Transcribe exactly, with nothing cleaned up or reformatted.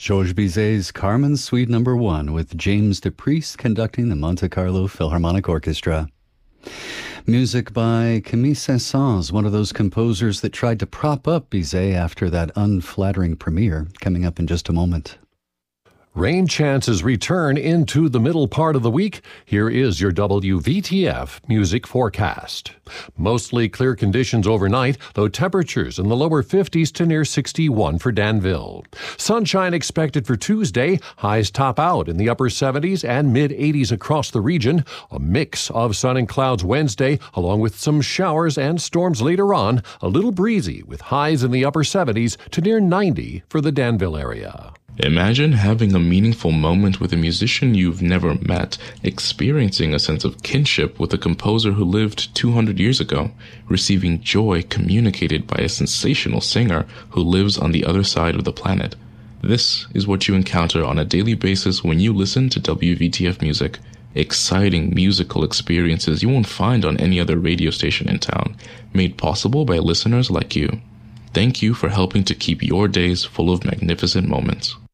Georges Bizet's Carmen Suite Number One with James DePriest conducting the Monte Carlo Philharmonic Orchestra. Music by Camille Saint-Saëns, one of those composers that tried to prop up Bizet after that unflattering premiere, coming up in just a moment. Rain chances return into the middle part of the week. Here is your W V T F music forecast. Mostly clear conditions overnight, though temperatures in the lower fifties to near sixty-one for Danville. Sunshine expected for Tuesday. Highs top out in the upper seventies and mid-eighties across the region. A mix of sun and clouds Wednesday, along with some showers and storms later on. A little breezy with highs in the upper seventies to near ninety for the Danville area. Imagine having a meaningful moment with a musician you've never met, experiencing a sense of kinship with a composer who lived two hundred years ago, receiving joy communicated by a sensational singer who lives on the other side of the planet. This is what you encounter on a daily basis when you listen to W V T F music. Exciting musical experiences you won't find on any other radio station in town, made possible by listeners like you. Thank you for helping to keep your days full of magnificent moments.